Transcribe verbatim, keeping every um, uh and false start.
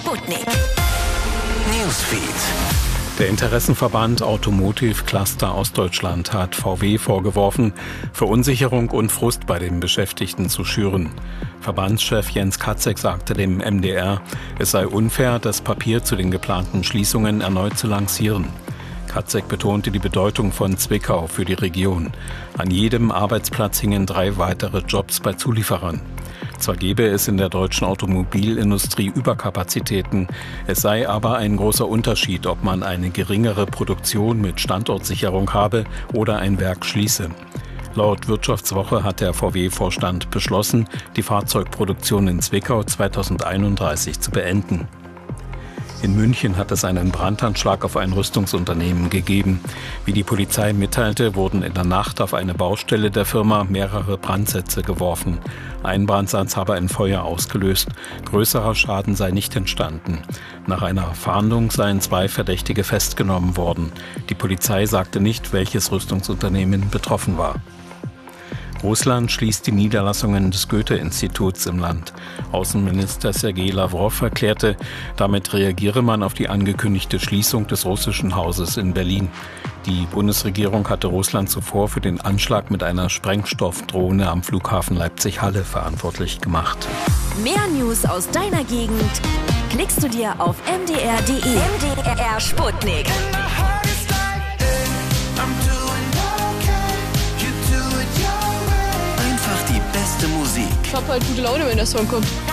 Sputnik. Newsfeed. Der Interessenverband Automotive Cluster Ostdeutschland hat V W vorgeworfen, Verunsicherung und Frust bei den Beschäftigten zu schüren. Verbandschef Jens Katzek sagte dem M D R, es sei unfair, das Papier zu den geplanten Schließungen erneut zu lancieren. Katzek betonte die Bedeutung von Zwickau für die Region. An jedem Arbeitsplatz hingen drei weitere Jobs bei Zulieferern. Zwar gäbe es in der deutschen Automobilindustrie Überkapazitäten, es sei aber ein großer Unterschied, ob man eine geringere Produktion mit Standortsicherung habe oder ein Werk schließe. Laut Wirtschaftswoche hat der V W-Vorstand beschlossen, die Fahrzeugproduktion in Zwickau zweitausendeinunddreißig zu beenden. In München hat es einen Brandanschlag auf ein Rüstungsunternehmen gegeben. Wie die Polizei mitteilte, wurden in der Nacht auf eine Baustelle der Firma mehrere Brandsätze geworfen. Ein Brandsatz habe ein Feuer ausgelöst. Größerer Schaden sei nicht entstanden. Nach einer Fahndung seien zwei Verdächtige festgenommen worden. Die Polizei sagte nicht, welches Rüstungsunternehmen betroffen war. Russland schließt die Niederlassungen des Goethe-Instituts im Land. Außenminister Sergei Lawrow erklärte, damit reagiere man auf die angekündigte Schließung des russischen Hauses in Berlin. Die Bundesregierung hatte Russland zuvor für den Anschlag mit einer Sprengstoffdrohne am Flughafen Leipzig-Halle verantwortlich gemacht. Mehr News aus deiner Gegend klickst du dir auf m d r punkt d e. M D R Sputnik. Die beste Musik. Ich hab halt gute Laune, wenn der Song kommt.